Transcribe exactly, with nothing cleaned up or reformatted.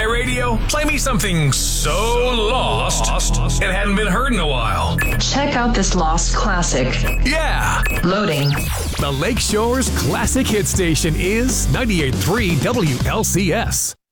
iRadio? Play me something so lost it hadn't been heard in a while. Check out this lost classic. Yeah. Loading. The Lakeshore's classic hit station is ninety-eight point three W L C S.